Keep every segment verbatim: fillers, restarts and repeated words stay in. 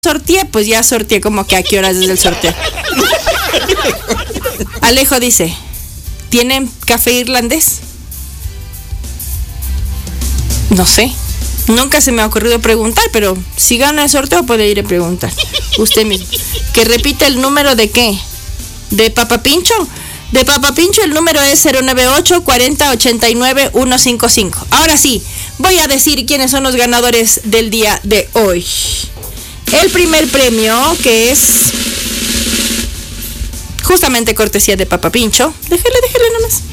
sorteé, pues ya sorteé como que a qué horas es el sorteo. Alejo dice, ¿tienen café irlandés? No sé. Nunca se me ha ocurrido preguntar, pero si gana el sorteo puede ir a preguntar. Usted mismo. Que repita el número de qué. ¿De Papa Pincho? De Papa Pincho el número es cero nueve ocho, cuarenta, ochenta y nueve, ciento cincuenta y cinco. Ahora sí, voy a decir quiénes son los ganadores del día de hoy. El primer premio, que es justamente cortesía de Papa Pincho. Déjele, déjele nomás.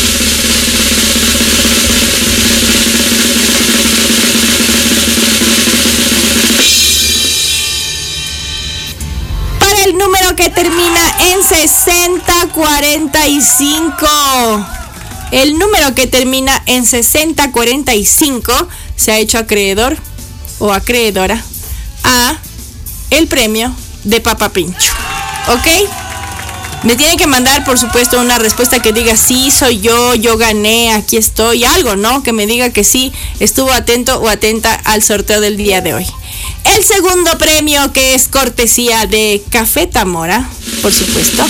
Para el número que termina en sesenta cuarenta y cinco. El número que termina en sesenta cuarenta y cinco se ha hecho acreedor o acreedora a el premio de Papa Pincho. ¿Ok? Me tiene que mandar, por supuesto, una respuesta que diga sí, soy yo, yo gané, aquí estoy, algo, ¿no? Que me diga que sí, estuvo atento o atenta al sorteo del día de hoy. El segundo premio, que es cortesía de Café Tamora, por supuesto,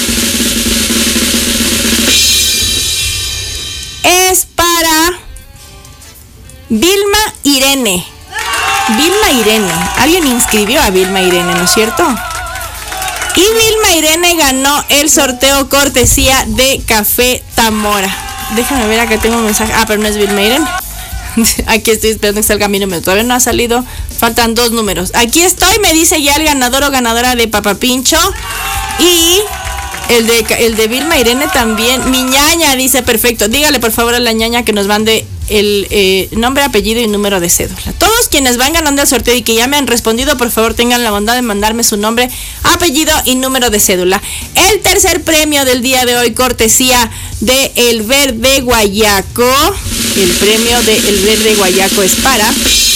es para Vilma Irene. Vilma Irene. Alguien inscribió a Vilma Irene, ¿no es cierto? Y Vilma Irene ganó el sorteo cortesía de Café Tamora. Déjame ver, acá tengo un mensaje. Ah, pero no es Vilma Irene. Aquí estoy esperando que salga mi número. Todavía no ha salido. Faltan dos números. Aquí estoy, me dice ya el ganador o ganadora de Papa Pincho. Y el de, el de Vilma Irene también. Mi ñaña dice, perfecto. Dígale por favor a la ñaña que nos mande el eh, nombre, apellido y número de cédula. Todos quienes van ganando el sorteo y que ya me han respondido, por favor tengan la bondad de mandarme su nombre, apellido y número de cédula. El tercer premio del día de hoy, cortesía de El Verde Guayaco. El premio de El Verde Guayaco es para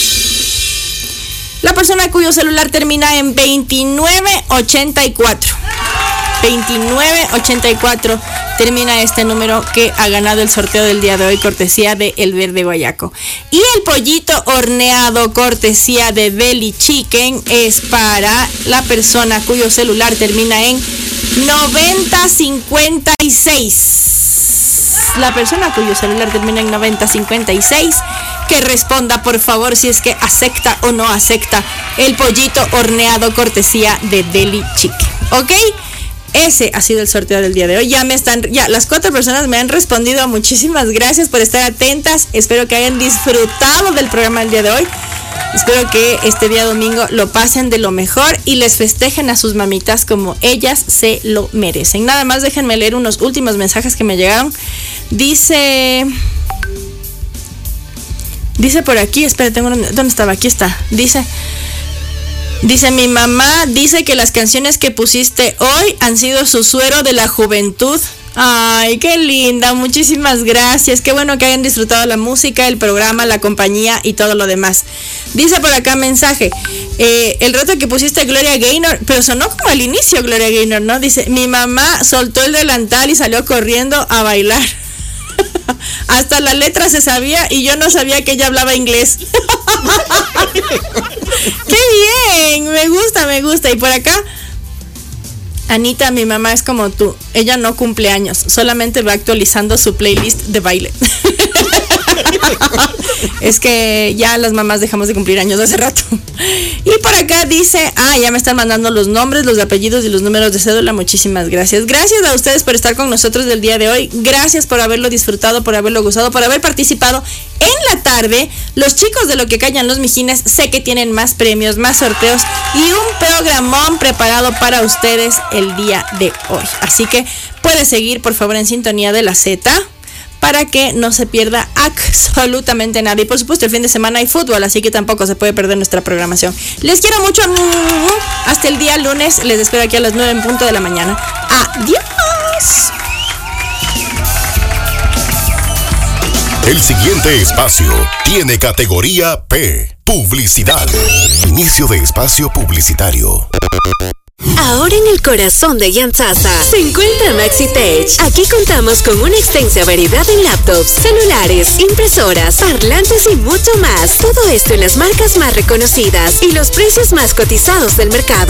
la persona cuyo celular termina en veintinueve ochenta y cuatro. veintinueve ochenta y cuatro termina este número que ha ganado el sorteo del día de hoy, cortesía de El Verde Guayaco. Y el pollito horneado, cortesía de Deli Chicken, es para la persona cuyo celular termina en noventa cincuenta y seis. La persona cuyo celular termina en noventa cincuenta y seis, que responda por favor si es que acepta o no acepta el pollito horneado, cortesía de Deli Chicken. ¿Ok? Ese ha sido el sorteo del día de hoy. Ya me están, ya las cuatro personas me han respondido. Muchísimas gracias por estar atentas. Espero que hayan disfrutado del programa del día de hoy. Espero que este día domingo lo pasen de lo mejor y les festejen a sus mamitas como ellas se lo merecen. Nada más déjenme leer unos últimos mensajes que me llegaron. Dice... Dice por aquí, espera, tengo... ¿Dónde estaba? Aquí está. Dice... Dice, mi mamá dice que las canciones que pusiste hoy han sido su suero de la juventud. Ay, qué linda, muchísimas gracias. Qué bueno que hayan disfrutado la música, el programa, la compañía y todo lo demás. Dice por acá mensaje, eh, el rato que pusiste Gloria Gaynor, pero sonó como al inicio Gloria Gaynor, ¿no? Dice, mi mamá soltó el delantal y salió corriendo a bailar. Hasta la letra se sabía y yo no sabía que ella hablaba inglés. ¡Qué bien! Me gusta, me gusta. Y por acá, Anita, mi mamá es como tú. Ella no cumple años, solamente va actualizando su playlist de baile. Es que ya las mamás dejamos de cumplir años hace rato. Y por acá dice, ah, ya me están mandando los nombres, los apellidos y los números de cédula. Muchísimas gracias. Gracias a ustedes por estar con nosotros del día de hoy. Gracias por haberlo disfrutado, por haberlo gozado, por haber participado. En la tarde, los chicos de Lo que callan los mijines, sé que tienen más premios, más sorteos y un programón preparado para ustedes el día de hoy. Así que puede seguir, por favor, en sintonía de la Z, para que no se pierda absolutamente nada. Y por supuesto el fin de semana hay fútbol, así que tampoco se puede perder nuestra programación. Les quiero mucho. Hasta el día lunes. Les espero aquí a las nueve en punto de la mañana. Adiós. El siguiente espacio tiene categoría P. Publicidad. Inicio de espacio publicitario. Ahora en el corazón de Yantzaza se encuentra MaxiTech. Aquí contamos con una extensa variedad en laptops, celulares, impresoras, parlantes y mucho más. Todo esto en las marcas más reconocidas y los precios más cotizados del mercado.